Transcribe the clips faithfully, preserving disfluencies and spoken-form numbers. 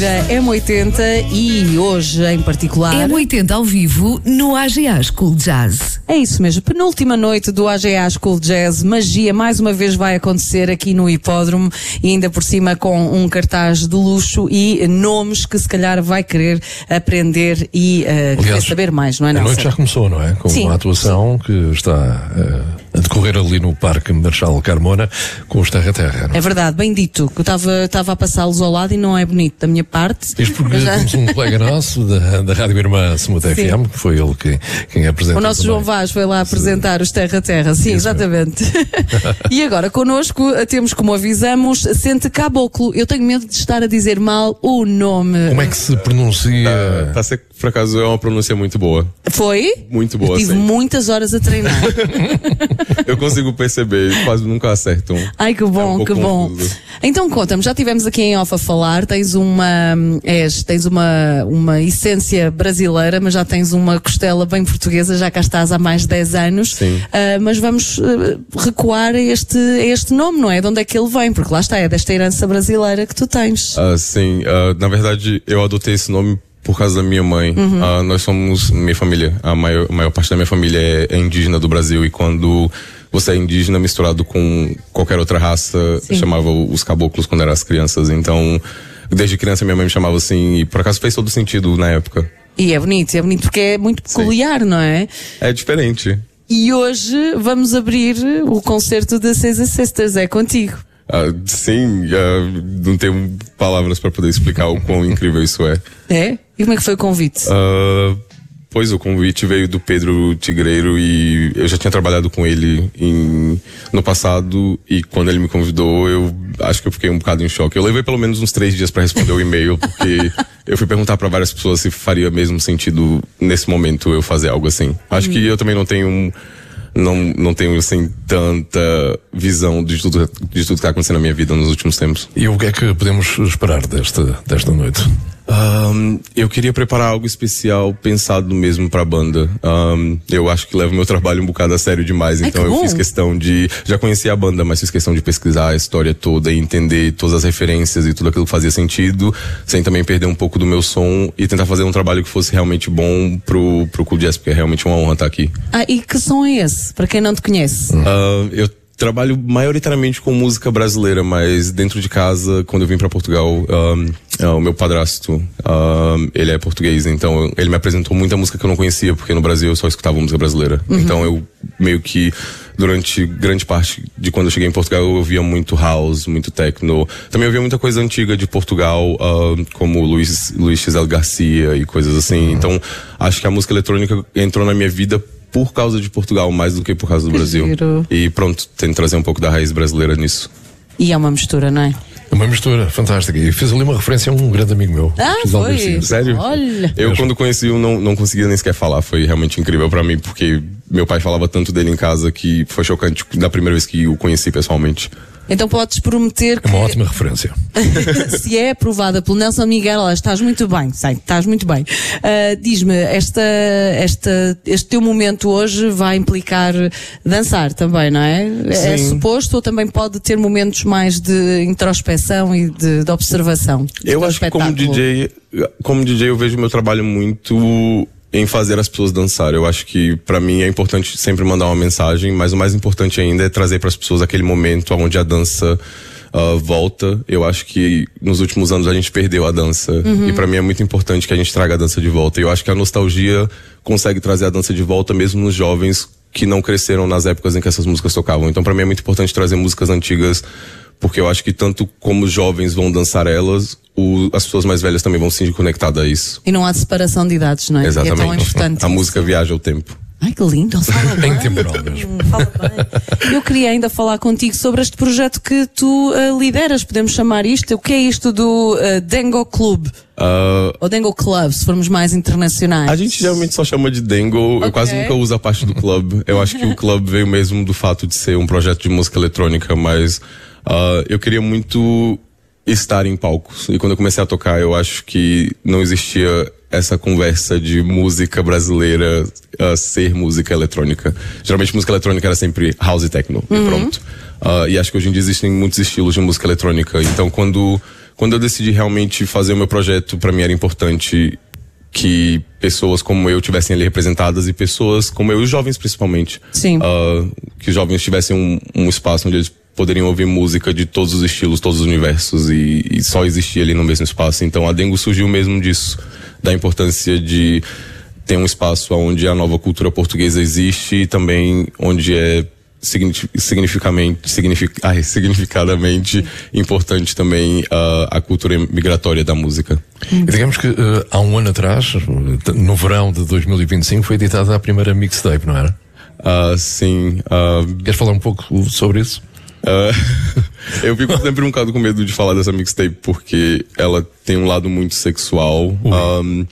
M oitenta e hoje em particular M oitenta ao vivo no A G A School Jazz. É isso mesmo, penúltima noite do A G A School Jazz, magia mais uma vez vai acontecer aqui no hipódromo e ainda por cima com um cartaz de luxo e nomes que se calhar vai querer aprender e uh, querer saber mais, não é, Nelson? A noite já começou, não é? Com Sim. uma atuação que está uh, a decorrer ali no Parque Marechal Carmona com os Terra Terra. Não? É verdade, bem dito, que eu estava a passá-los ao lado e não é bonito da minha parte. Isto porque já... temos um colega nosso da, da Rádio Irmã Smooth F M, que foi ele que, quem apresentou. O nosso também. João Vaz foi lá apresentar os Terra Terra, sim, isso exatamente. E agora connosco temos, como avisamos, Sente Caboclo. Eu tenho medo de estar a dizer mal o nome. Como é que se pronuncia? Tá, tá ser, por acaso é uma pronúncia muito boa. Foi? Muito boa, eu tive sim. muitas horas a treinar. Eu consigo perceber, quase nunca acertam. Ai, que bom, é um que bom. Confuso. Então conta-me, já tivemos aqui em off a falar, tens uma, és, tens uma, uma essência brasileira, mas já tens uma costela bem portuguesa, já cá estás há mais de dez anos. Sim. Uh, mas vamos uh, recuar a este, a este nome, não é? De onde é que ele vem? Porque lá está, é desta herança brasileira que tu tens. Uh, sim, uh, na verdade eu adotei esse nome por causa da minha mãe. Uhum. Uh, nós somos, minha família, a maior, a maior parte da minha família é, é indígena do Brasil, e quando você é indígena misturado com qualquer outra raça, Sim. chamava os caboclos quando eram as crianças. Então, desde criança minha mãe me chamava assim, e por acaso fez todo sentido na época. E é bonito, é bonito porque é muito peculiar, Sim. não é? É diferente. E hoje vamos abrir o concerto da César Sisters, é contigo. Uh, sim, uh, não tenho palavras para poder explicar o quão incrível isso é. É? E como é que foi o convite? Uh, pois, o convite veio do Pedro Tigreiro, e eu já tinha trabalhado com ele em, no passado, e quando ele me convidou, eu acho que eu fiquei um bocado em choque. Eu levei pelo menos uns três dias para responder o e-mail, porque eu fui perguntar para várias pessoas se faria mesmo sentido nesse momento eu fazer algo assim. Acho hum. que eu também não tenho um... Não, não tenho, assim, tanta visão de tudo, de tudo que está acontecendo na minha vida nos últimos tempos. E o que é que podemos esperar desta, desta noite? Um, eu queria preparar algo especial pensado mesmo pra banda. Um, eu acho que levo meu trabalho um bocado a sério demais, Ai, então eu bom. fiz questão de... Já conhecia a banda, mas fiz questão de pesquisar a história toda e entender todas as referências e tudo aquilo que fazia sentido, sem também perder um pouco do meu som, e tentar fazer um trabalho que fosse realmente bom pro, pro Cool Jazz, porque é realmente uma honra estar aqui. Ah, e que som é esse? Para quem não te conhece. Uh, eu trabalho maioritariamente com música brasileira, mas dentro de casa, quando eu vim pra Portugal, um, uh, o meu padrasto, um, ele é português, então ele me apresentou muita música que eu não conhecia, porque no Brasil eu só escutava música brasileira. Uhum. Então eu meio que, durante grande parte de quando eu cheguei em Portugal, eu ouvia muito house, muito techno. Também ouvia muita coisa antiga de Portugal, uh, como Luiz, Luiz X L Garcia e coisas assim. Uhum. Então acho que a música eletrônica entrou na minha vida por causa de Portugal, mais do que por causa do que Brasil. Giro. E pronto, tento trazer um pouco da raiz brasileira nisso. E é uma mistura, não é? É uma mistura fantástica. E fiz ali uma referência a um grande amigo meu. Ah, foi? Sério? Olha. Eu, quando conheci-o, não, não conseguia nem sequer falar. Foi realmente incrível pra mim, porque meu pai falava tanto dele em casa que foi chocante da primeira vez que o conheci pessoalmente. Então podes prometer que... É uma ótima referência. Se é aprovada pelo Nelson Miguel, olha, estás muito bem, sei, estás muito bem. Uh, diz-me, esta, esta, este teu momento hoje vai implicar dançar também, não é? Sim. É suposto, ou também pode ter momentos mais de introspeção e de, de observação? Eu acho que como D J, como D J eu vejo meu trabalho muito em fazer as pessoas dançar. Eu acho que pra mim é importante sempre mandar uma mensagem, mas o mais importante ainda é trazer para as pessoas aquele momento onde a dança uh, volta. Eu acho que nos últimos anos a gente perdeu a dança, uhum. e pra mim é muito importante que a gente traga a dança de volta. E eu acho que a nostalgia consegue trazer a dança de volta mesmo nos jovens que não cresceram nas épocas em que essas músicas tocavam. Então pra mim é muito importante trazer músicas antigas, porque eu acho que tanto como os jovens vão dançar elas, o, as pessoas mais velhas também vão se sentir conectadas a isso. E não há separação de idades, não é? Exatamente. É tão importante a isso. música viaja o tempo. Ai, que lindo, fala bem. Em temporal mesmo. Fala bem. Eu queria ainda falar contigo sobre este projeto que tu uh, lideras, podemos chamar isto. O que é isto do uh, Dengo Club? Uh, Ou Dengo Club, se formos mais internacionais. A gente geralmente só chama de Dengo, okay. Eu quase nunca uso a parte do club. Eu acho que o club veio mesmo do fato de ser um projeto de música eletrônica, mas uh, eu queria muito estar em palcos. E quando eu comecei a tocar, eu acho que não existia essa conversa de música brasileira uh, ser música eletrônica. Geralmente música eletrônica era sempre house e techno, uhum. e pronto. Uh, e acho que hoje em dia existem muitos estilos de música eletrônica. Então quando quando eu decidi realmente fazer o meu projeto, para mim era importante que pessoas como eu tivessem ali representadas e pessoas como eu, os jovens principalmente. Sim. Uh, que os jovens tivessem um, um espaço onde eles poderiam ouvir música de todos os estilos, todos os universos e, e só existir ali no mesmo espaço. Então a Dengo surgiu mesmo disso, da importância de ter um espaço onde a nova cultura portuguesa existe e também onde é significamente, signific, ai, significadamente importante também uh, a cultura migratória da música. E digamos que uh, há um ano atrás, no verão de dois mil e vinte e cinco, foi editada a primeira mixtape, não era? Uh, sim. Uh, Queres falar um pouco sobre isso? Uh, eu fico sempre um bocado com medo de falar dessa mixtape porque ela tem um lado muito sexual. Um,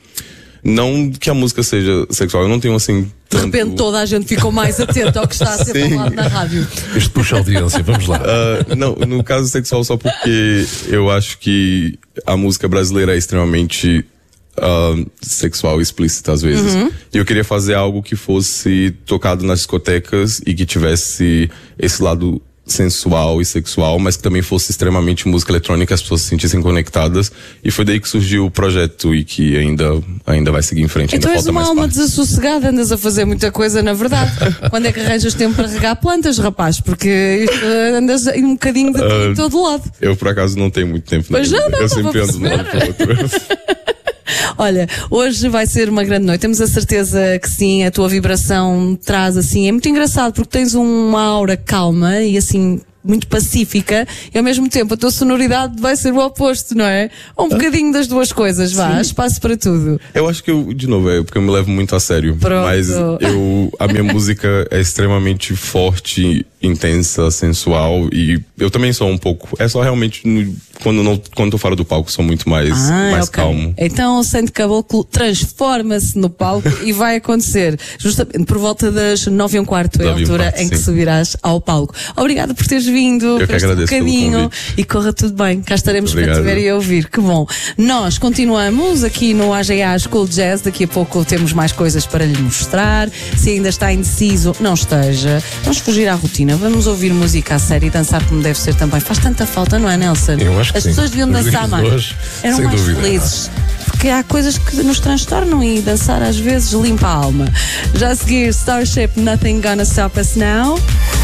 não que a música seja sexual, eu não tenho assim. De repente toda a gente ficou mais atenta ao que está a ser Sim. falado na rádio. Este puxa a audiência, vamos lá. Uh, não, no caso sexual só porque eu acho que a música brasileira é extremamente uh, sexual e explícita às vezes. Uhum. E eu queria fazer algo que fosse tocado nas discotecas e que tivesse esse lado sensual e sexual, mas que também fosse extremamente música eletrônica, as pessoas se sentissem conectadas, e foi daí que surgiu o projeto e que ainda, ainda vai seguir em frente. Então ainda és falta uma mais alma partes. desassossegada, andas a fazer muita coisa, na verdade. Quando é que arranjas tempo para regar plantas, rapaz? Porque isto, uh, andas um bocadinho de uh, em todo lado. Eu, por acaso, não tenho muito tempo. Pois não, não, eu não sempre ando de um lado para o outro. Olha, hoje vai ser uma grande noite, temos a certeza que sim, a tua vibração traz assim, é muito engraçado porque tens uma aura calma e assim muito pacífica e ao mesmo tempo a tua sonoridade vai ser o oposto, não é? Um bocadinho das duas coisas, vá, há espaço para tudo. Eu acho que eu, de novo, é porque eu me levo muito a sério. Pronto. Mas eu, a minha música é extremamente forte, intensa, sensual e eu também sou um pouco. É só realmente no, quando não quando eu falo do palco sou muito mais ah, mais okay. calmo. Então o Santo Caboclo transforma-se no palco e vai acontecer justamente por volta das nove e um quarto, é a altura quarto, em sim. que subirás ao palco. Obrigada por teres vindo, eu por que este agradeço bocadinho e corra tudo bem. Cá estaremos Obrigado. para te ver e ouvir. Que bom. Nós continuamos aqui no A G A School Jazz. Daqui a pouco temos mais coisas para lhe mostrar. Se ainda está indeciso, não esteja. Vamos fugir à rotina. Vamos ouvir música a sério e dançar como deve ser também. Faz tanta falta, não é, Nelson? Eu acho que As sim. pessoas deviam Os dançar dias mais. de hoje, Eram sem mais dúvida. felizes. Porque há coisas que nos transtornam e dançar às vezes limpa a alma. Já a seguir, Starship, Nothing Gonna Stop Us Now.